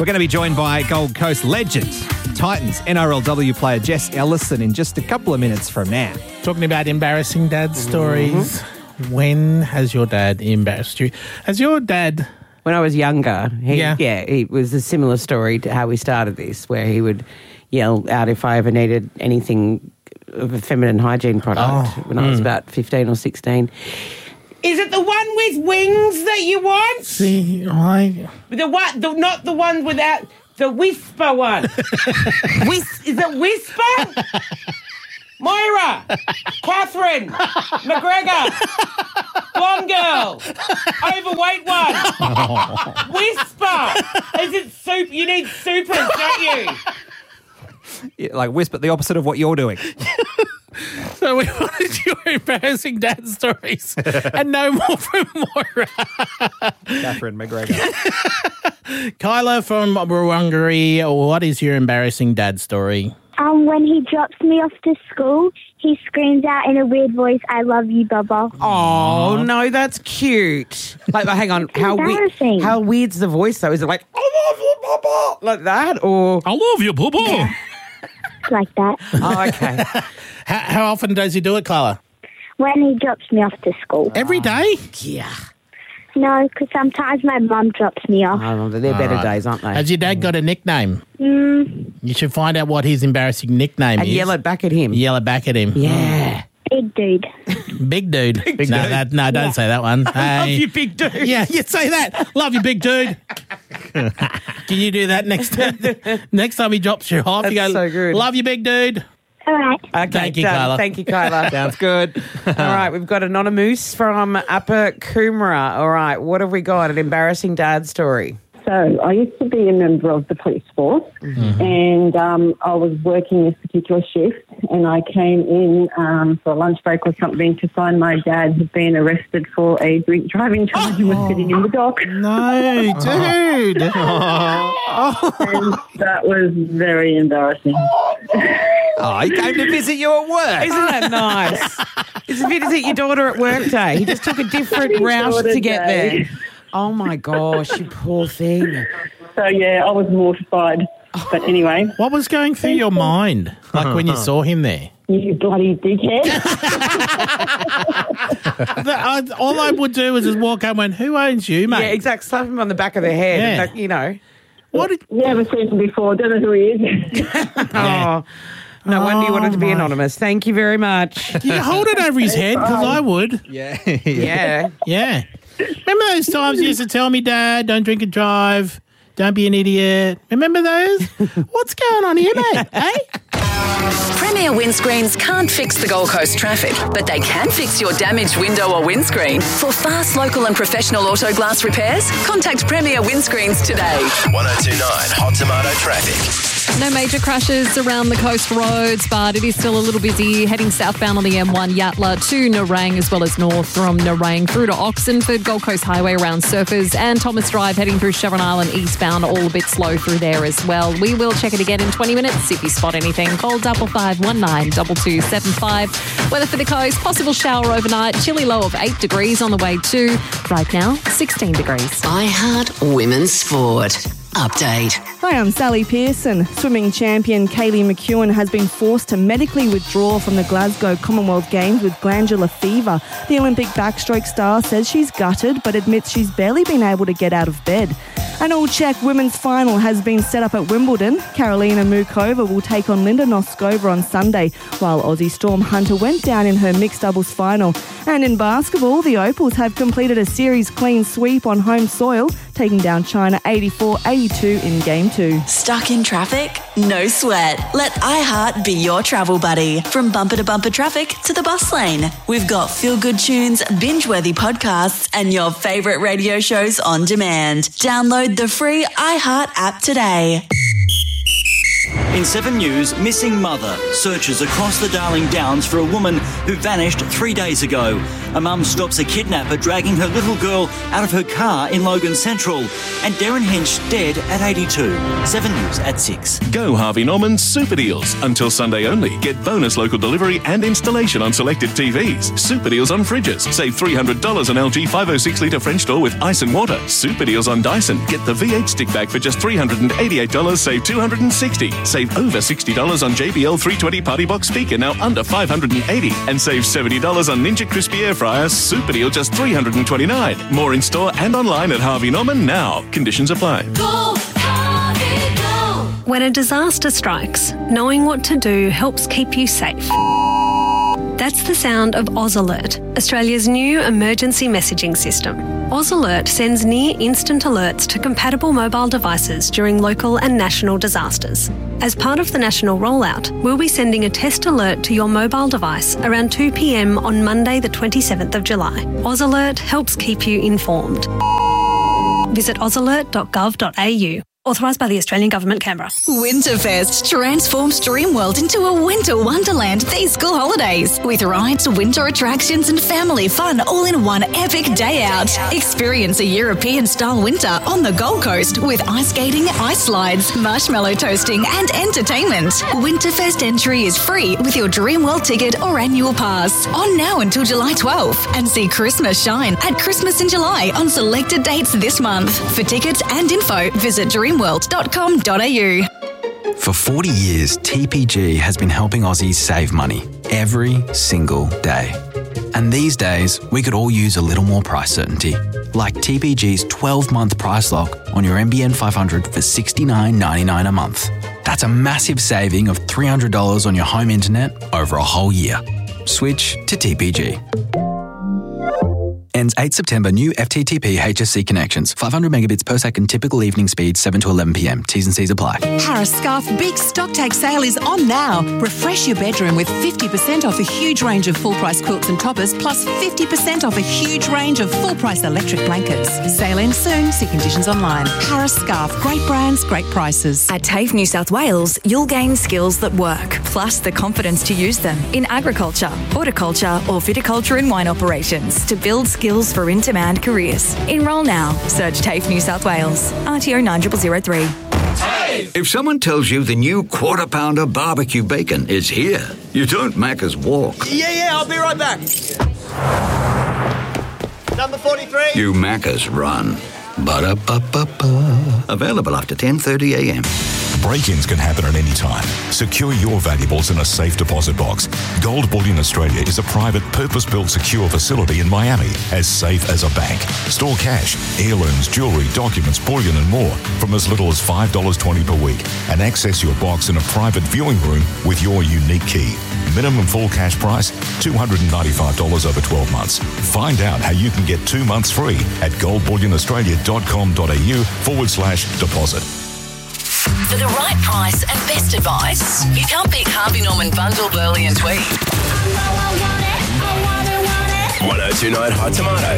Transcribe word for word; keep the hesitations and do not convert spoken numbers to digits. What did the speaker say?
We're going to be joined by Gold Coast legend, Titans N R L W player Jess Ellison in just a couple of minutes from now. Talking about embarrassing dad stories. Mm-hmm. When has your dad embarrassed you? Has your dad... When I was younger, he, yeah. yeah, it was a similar story to how we started this, where he would yell out if I ever needed anything of a feminine hygiene product Oh, when I was mm. about fifteen or sixteen. Is it the one with wings that you want? See, I... The what? The, not the one without... The whisper one. Whis- is it whisper? Moira, Catherine, McGregor, blonde girl, overweight one, oh. Whisper. Is it soup? You need supers, don't you? Yeah, like whisper, the opposite of what you're doing. So we wanted your embarrassing dad stories and no more from Moira. Catherine McGregor. Kyla from Wurundjeri, what is your embarrassing dad story? Um, when he drops me off to school, he screams out in a weird voice, "I love you, Bubba." Oh, no, that's cute. Like, hang on, It's how we- embarrassing. how weird's the voice, though? Is it like, "I love you, Bubba," like that, or... I love you, Bubba. It's like that. Oh, okay. how, how often does he do it, Kyla? When he drops me off to school. Every day? Yeah. No, because sometimes my mum drops me off. Oh, they're better right. days, aren't they? Has your dad got a nickname? Mm, You should find out what his embarrassing nickname And is. yell it back at him. Yell it back at him. Yeah. big dude. Big dude. Big no, dude. That, no, don't say that one. Love Hey. you, big dude. Yeah, you say that. Love you, big dude. Can you do that next time? Next time he drops you off, you go, That's so good. love you, big dude. All right. Okay, Thank you, done. Kyla. Thank you, Kyla. Sounds good. All right, we've got Anonymous from Upper Coomera. All right, what have we got? An embarrassing dad story. So I used to be a member of the police force, Mm-hmm. and um, I was working this particular shift, and I came in um, for a lunch break or something to find my dad had been arrested for a drink driving charge and was sitting in the dock. No, dude. And that was very embarrassing. Oh, he came to visit you at work. Isn't that nice? It's a visit your daughter at work day. He just took a different route daughter to get day. there. Oh, my gosh, you poor thing. So, yeah, I was mortified. But anyway, What was going through your mind, like when you saw him there? you bloody dickhead. The- I- all I would do was just walk up and went, who owns you, mate? Yeah, exactly. Slap him on the back of the head. Yeah. Like, you know. What did, Never seen him before. Don't know who he is. Oh, no wonder you wanted to be anonymous. Thank you very much. you hold it over his head? Because I would. Yeah. Yeah. Yeah. Remember those times you used to tell me, Dad, don't drink and drive, don't be an idiot? Remember those? What's going on here, mate? Eh? Premier Windscreens can't fix the Gold Coast traffic, but they can fix your damaged window or windscreen. For fast, local and professional auto glass repairs, contact Premier Windscreens today. one oh two point nine Hot Tomato Traffic. No major crashes around the coast roads, but it is still a little busy heading southbound on the M one Yatla to Nerang, as well as north from Nerang through to Oxenford, Gold Coast Highway around Surfers, and Thomas Drive heading through Chevron Island eastbound, all a bit slow through there as well. We will check it again in twenty minutes. If you spot anything, call double five one nine double two seven five. Weather for the coast, possible shower overnight, chilly low of eight degrees on the way to, right now, sixteen degrees. I Heart Women's Sport. Update. Hi, I'm Sally Pearson. Swimming champion Kaylee McEwen has been forced to medically withdraw from the Glasgow Commonwealth Games with glandular fever. The Olympic backstroke star says she's gutted but admits she's barely been able to get out of bed. An all-Czech women's final has been set up at Wimbledon. Karolina Mukova will take on Linda Noskova on Sunday, while Aussie Storm Hunter went down in her mixed doubles final. And in basketball, the Opals have completed a series clean sweep on home soil, taking down China eighty-four eighty-two in Game two. Stuck in traffic? No sweat. Let iHeart be your travel buddy. From bumper to bumper traffic to the bus lane. We've got feel-good tunes, binge-worthy podcasts, and your favourite radio shows on demand. Download the free iHeart app today. In Seven News, missing mother. Searches across the Darling Downs for a woman who vanished three days ago. A mum stops a kidnapper dragging her little girl out of her car in Logan Central. And Darren Hench dead at eighty-two. seven News at six. Go Harvey Norman Super Deals. Until Sunday only. Get bonus local delivery and installation on selected T Vs. Super Deals on fridges. Save three hundred dollars on L G five oh six litre French door with ice and water. Super Deals on Dyson. Get the V eight stick back for just three hundred eighty-eight dollars. Save two hundred sixty dollars. Save over sixty dollars on J B L three twenty Party Box speaker, now under five hundred eighty dollars. And save seventy dollars on Ninja Crispy Air Fryer. Super Deal just three hundred twenty-nine dollars. More in store and online at Harvey Norman now. Conditions apply. Go, Harvey, go! When a disaster strikes, knowing what to do helps keep you safe. That's the sound of Oz Alert, Australia's new emergency messaging system. Oz Alert sends near-instant alerts to compatible mobile devices during local and national disasters. As part of the national rollout, we'll be sending a test alert to your mobile device around two p m on Monday the twenty-seventh of July. Oz Alert helps keep you informed. Visit oz alert dot gov dot a u. Authorised by the Australian Government, Canberra. Winterfest transforms Dreamworld into a winter wonderland these school holidays. With rides, winter attractions and family fun all in one epic day out. Experience a European-style winter on the Gold Coast with ice skating, ice slides, marshmallow toasting and entertainment. Winterfest entry is free with your Dreamworld ticket or annual pass. On now until July twelfth. And see Christmas shine at Christmas in July on selected dates this month. For tickets and info, visit dreamworld dot com dot a u. For forty years, T P G has been helping Aussies save money every single day. And these days, we could all use a little more price certainty, like T P G's twelve-month price lock on your N B N five hundred for sixty-nine ninety-nine a month. That's a massive saving of three hundred dollars on your home internet over a whole year. Switch to T P G. Ends eighth September. New F T T P H S C connections. five hundred megabits per second. Typical evening speed seven to eleven p m. T's and C's apply. Harris Scarf Big Stock Take Sale is on now. Refresh your bedroom with fifty percent off a huge range of full-price quilts and toppers, plus fifty percent off a huge range of full-price electric blankets. Sale ends soon. See conditions online. Harris Scarf. Great brands, great prices. At TAFE New South Wales, you'll gain skills that work, plus the confidence to use them in agriculture, horticulture or viticulture and wine operations to build skills for in-demand careers. Enrol now. Search TAFE New South Wales. R T O nine zero zero zero three. If someone tells you the new Quarter Pounder barbecue bacon is here, you don't Macca's walk. Yeah, yeah, I'll be right back. Number forty-three. You Macca's run. Ba-da-ba-ba-ba. Available after ten thirty a m. Break-ins can happen at any time. Secure your valuables in a safe deposit box. Gold Bullion Australia is a private, purpose-built secure facility in Miami, as safe as a bank. Store cash, heirlooms, jewellery, documents, bullion and more from as little as five dollars twenty per week, and access your box in a private viewing room with your unique key. Minimum full cash price, two hundred ninety-five dollars over twelve months. Find out how you can get two months free at goldbullionaustralia.com.au forward slash deposit. For the right price and best advice, you can't beat Harvey Norman Bundle, Burley and Tweed. one oh two nine Hot Tomato.